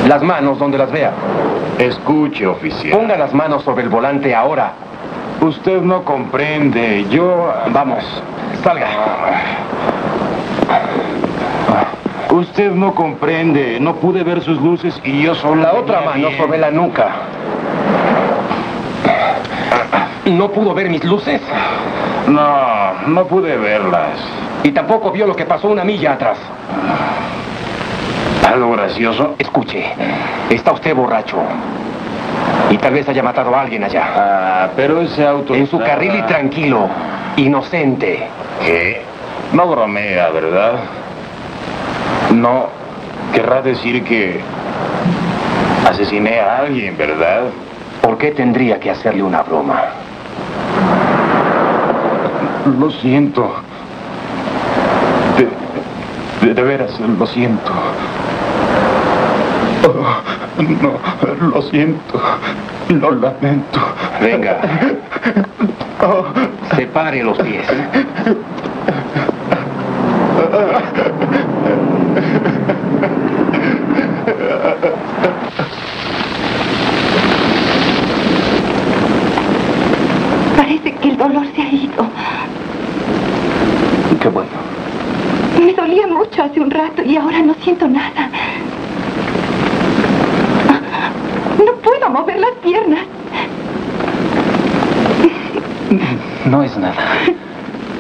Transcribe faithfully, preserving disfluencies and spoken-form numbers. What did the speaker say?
Las manos donde las vea. Escuche, oficial. Ponga las manos sobre el volante ahora. Usted no comprende. Yo... Vamos, salga. Usted no comprende. No pude ver sus luces y yo solo... La otra mano bien. sobre la nuca. ¿No pudo ver mis luces? No, no pude verlas. Y tampoco vio lo que pasó una milla atrás. ¿Algo gracioso? Escuche, está usted borracho. Y tal vez haya matado a alguien allá. Ah, pero ese auto... En su estaba... carril y tranquilo. Inocente. ¿Qué? No bromea, ¿verdad? No querrá decir que asesiné a alguien, ¿verdad? ¿Por qué tendría que hacerle una broma? Lo siento. De, de, de veras, lo siento. Oh, no, lo siento. Lo lamento. Venga. Oh. Separe los pies. Parece que el dolor se ha ido. Qué bueno. Me dolía mucho hace un rato y ahora no siento nada. No puedo mover las piernas. No es nada.